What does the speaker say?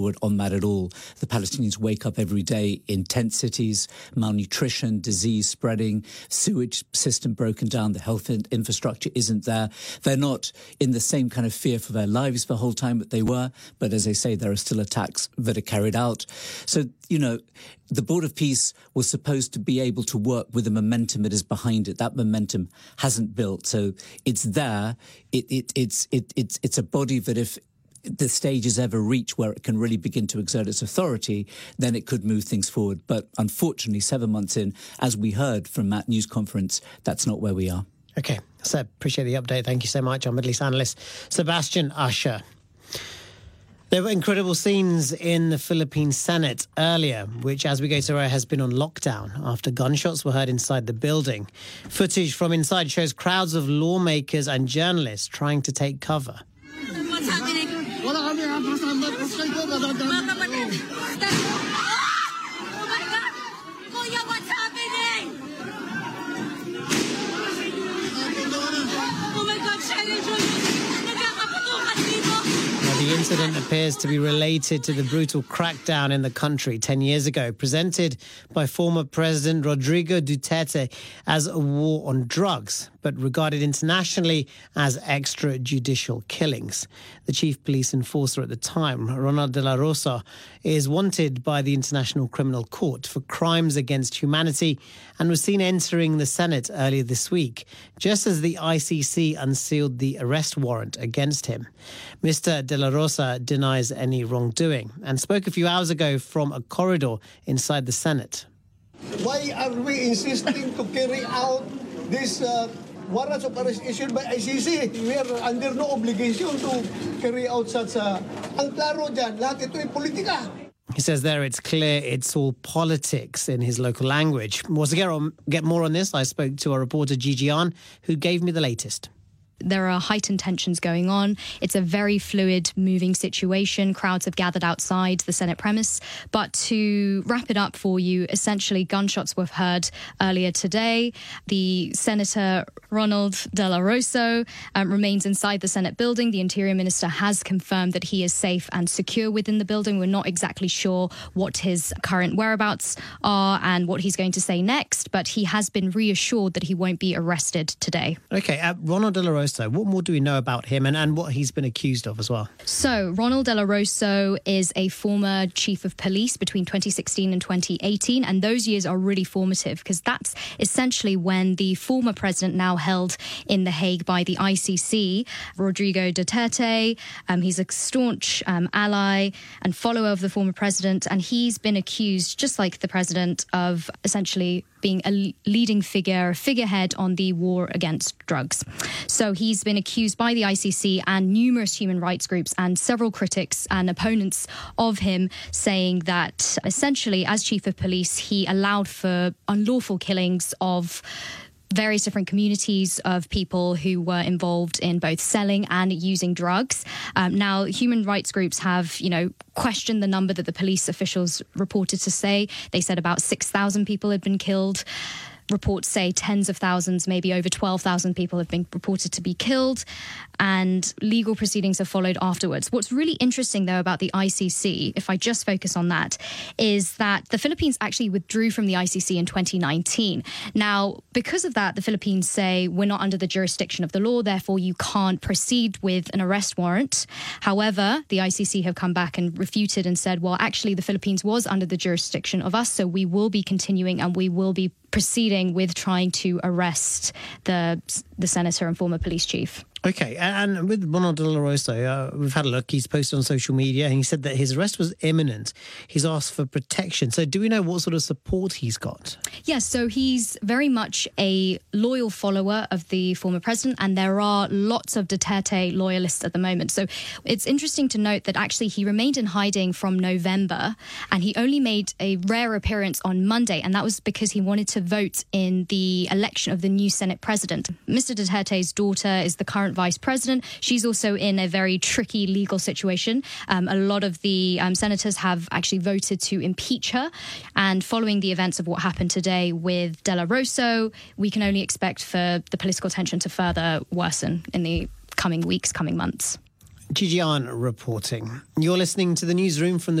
on that at all. The Palestinians wake up every day in tent cities, malnutrition, disease spreading, sewage system broken down, the health infrastructure isn't there. They're not in the same kind of fear for their lives the whole time that they were, but as I say, there are still attacks that are carried out. So, the Board of Peace was supposed to be able to work with the momentum that is behind it. That momentum hasn't built, so it's there. It's a body that if the stage is ever reached where it can really begin to exert its authority, then it could move things forward. But unfortunately, 7 months in, as we heard from that news conference, that's not where we are. OK, so appreciate the update. Thank you so much, our Middle East analyst, Sebastian Usher. There were incredible scenes in the Philippine Senate earlier, which, as we go to air, has been on lockdown after gunshots were heard inside the building. Footage from inside shows crowds of lawmakers and journalists trying to take cover. What's happening? Oh my God! Kuya, what's happening? Oh my God, Shelley, nagkakapatukan dito. The incident appears to be related to the brutal crackdown in the country 10 years ago, presented by former President Rodrigo Duterte as a war on drugs, but regarded internationally as extrajudicial killings. The chief police enforcer at the time, Ronald de la Rosa, is wanted by the International Criminal Court for crimes against humanity and was seen entering the Senate earlier this week, just as the ICC unsealed the arrest warrant against him. Mr. de la Rosa denies any wrongdoing and spoke a few hours ago from a corridor inside the Senate. Why are we insisting to carry out this warrants of arrest issued by ICC? We are under no obligation to carry out such ang klaro dyan, lahat ito ay politika. He says there it's clear it's all politics in his local language. To get more on this, I spoke to our reporter Gigi An, who gave me the latest. There are heightened tensions going on. It's a very fluid, moving situation. Crowds have gathered outside the Senate premise. But to wrap it up for you, essentially gunshots were heard earlier today. The Senator Ronald de la Rosa remains inside the Senate building. The Interior Minister has confirmed that he is safe and secure within the building. We're not exactly sure what his current whereabouts are and what he's going to say next, but he has been reassured that he won't be arrested today. OK, Ronald de la Rosa, what more do we know about him and what he's been accused of as well? So, Ronald de la Rosa is a former chief of police between 2016 and 2018, and those years are really formative because that's essentially when the former president, now held in The Hague by the ICC, Rodrigo Duterte, he's a staunch ally and follower of the former president, and he's been accused, just like the president, of essentially being a leading figure, a figurehead on the war against drugs. So he's been accused by the ICC and numerous human rights groups and several critics and opponents of him, saying that essentially as chief of police, he allowed for unlawful killings of various different communities of people who were involved in both selling and using drugs. Now, human rights groups have, questioned the number that the police officials reported to say. They said about 6,000 people had been killed. Reports say tens of thousands, maybe over 12,000 people have been reported to be killed, and legal proceedings have followed afterwards. What's really interesting, though, about the ICC, if I just focus on that, is that the Philippines actually withdrew from the ICC in 2019. Now, because of that, the Philippines say we're not under the jurisdiction of the law, therefore you can't proceed with an arrest warrant. However, the ICC have come back and refuted and said, well, actually, the Philippines was under the jurisdiction of us, so we will be continuing and we will be proceeding with trying to arrest the senator and former police chief. OK, and with Ronald de la Rosa, we've had a look. He's posted on social media and he said that his arrest was imminent. He's asked for protection. So do we know what sort of support he's got? Yes, so he's very much a loyal follower of the former president, and there are lots of Duterte loyalists at the moment. So it's interesting to note that actually he remained in hiding from November, and he only made a rare appearance on Monday, and that was because he wanted to vote in the election of the new Senate president. Mr. Duterte's daughter is the current vice president. She's also in a very tricky legal situation. A lot of the senators have actually voted to impeach her. And following the events of what happened today with De La Rosa, we can only expect for the political tension to further worsen in the coming weeks, coming months. Gigi Ahn reporting. You're listening to the newsroom from the